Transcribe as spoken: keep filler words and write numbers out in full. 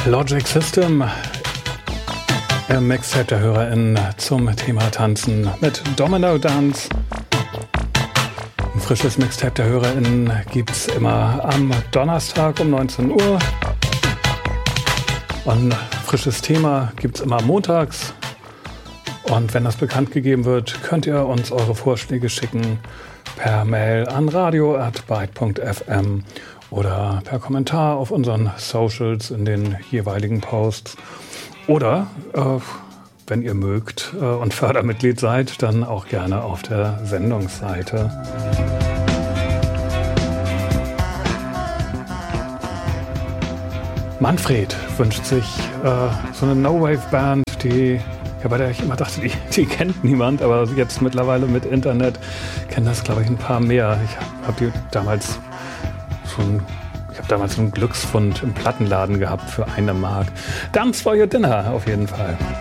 Logic System im Mixtape der HörerInnen zum Thema Tanzen mit Domino Dance. Ein frisches Mixtape der HörerInnen gibt's immer am Donnerstag um neunzehn Uhr. Und ein frisches Thema gibt's immer montags. Und wenn das bekannt gegeben wird, könnt ihr uns eure Vorschläge schicken per Mail an radio at byte punkt f m oder per Kommentar auf unseren Socials in den jeweiligen Posts. Oder, äh, wenn ihr mögt äh, und Fördermitglied seid, dann auch gerne auf der Sendungsseite. Manfred wünscht sich äh, so eine No-Wave-Band, die, ja, bei der ich immer dachte, die, die kennt niemand, aber jetzt mittlerweile mit Internet kennen das, glaube ich, ein paar mehr. Ich habe die damals schon, ich habe damals einen Glücksfund im Plattenladen gehabt für eine Mark. Dance for your dinner auf jeden Fall.